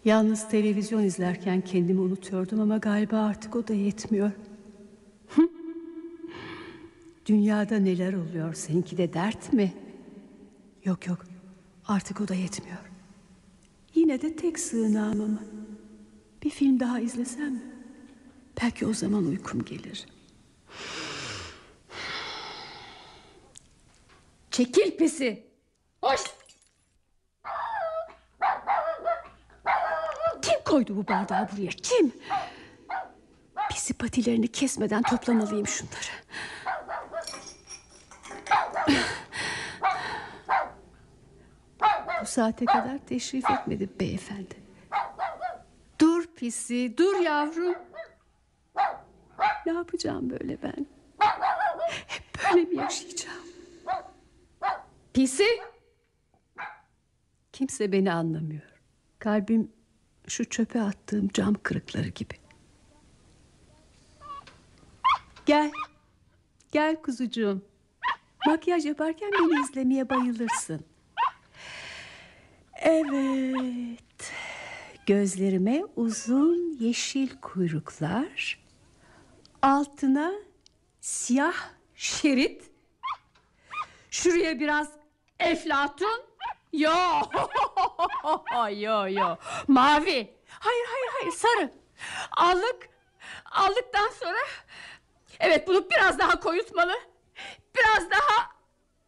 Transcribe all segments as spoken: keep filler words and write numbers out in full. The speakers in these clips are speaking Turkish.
Yalnız televizyon izlerken kendimi unutuyordum ama galiba artık o da yetmiyor. Dünyada neler oluyor, seninki de dert mi? Yok yok, artık o da yetmiyor. Yine de tek sığınağım ama. Bir film daha izlesem mi? Belki o zaman uykum gelir. Çekil pisi. Hoş. Kim koydu bu bardağı buraya? Kim? Pisi patilerini kesmeden toplamalıyım şunları. Bu saate kadar teşrif etmedi beyefendi. Dur pisi, dur yavrum. Ne yapacağım böyle ben? Hep böyle mi yaşayacağım? Pisi! Kimse beni anlamıyor. Kalbim şu çöpe attığım cam kırıkları gibi. Gel. Gel kuzucuğum. Makyaj yaparken beni izlemeye bayılırsın. Evet. Gözlerime uzun yeşil kuyruklar, altına siyah şerit, şuraya biraz eflatun. Yo yo yo mavi. Hayır hayır hayır sarı. Allık. Aldıktan sonra evet, bunu biraz daha koyutmalı. Biraz daha.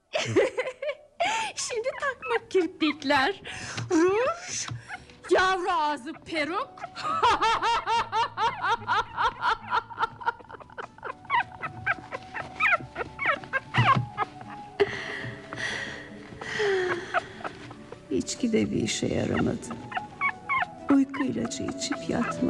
Şimdi takma kirpikler, ruj, yavru ağzı peruk. İçki de bir işe yaramadı. Uyku ilacı içip yatma.